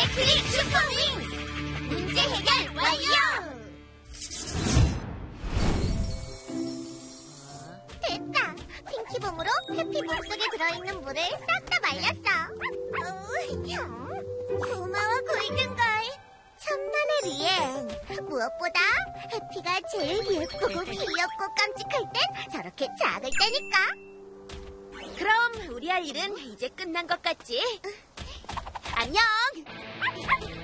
클릭 슈퍼윙! 문제 해결 완료! 됐다. 핑키봉으로 해피 몸속에 들어있는 물을 싹 다 말렸어. 고마워, 골든걸. 천만의 리엔. 무엇보다 해피가 제일 예쁘고 귀엽고 깜찍할 땐 저렇게 작을 때니까. 그럼 우리 할 일은 이제 끝난 것 같지? 안녕!